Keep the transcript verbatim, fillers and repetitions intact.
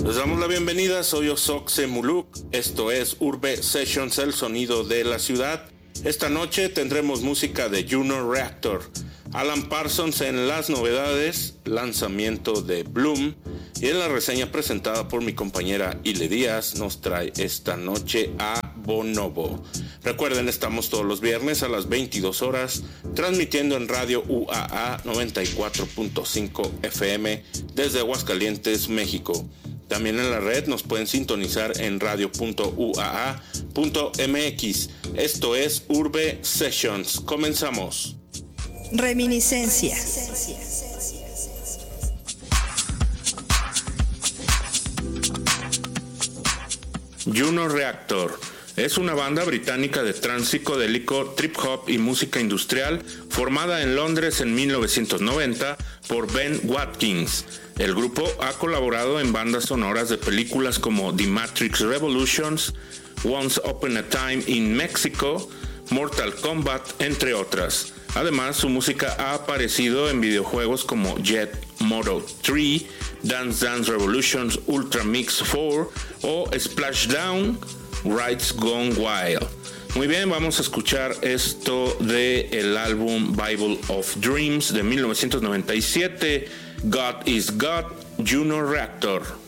Les damos la bienvenida, soy Oxoxe Muluk, esto es Urbe Sessions, el sonido de la ciudad. Esta noche tendremos música de Juno Reactor, Alan Parsons en las novedades, lanzamiento de Bloom, y en la reseña presentada por mi compañera Ile Díaz nos trae esta noche a Bonobo. Recuerden, estamos todos los viernes a las veintidós horas, transmitiendo en Radio U A A noventa y cuatro punto cinco F M desde Aguascalientes, México. También en la red nos pueden sintonizar en radio punto u a a punto m x. Esto es Urbe Sessions. Comenzamos. Reminiscencia. Juno Reactor es una banda británica de trance psicodélico, trip hop y música industrial formada en Londres en mil novecientos noventa por Ben Watkins. El grupo ha colaborado en bandas sonoras de películas como The Matrix Revolutions, Once Upon a Time in Mexico, Mortal Kombat, entre otras. Además, su música ha aparecido en videojuegos como Jet Moto tres, Dance Dance Revolutions Ultra Mix cuatro o Splashdown Rides Gone Wild. Muy bien, vamos a escuchar esto del álbum Bible of Dreams de mil novecientos noventa y siete, God is God, Juno Reactor.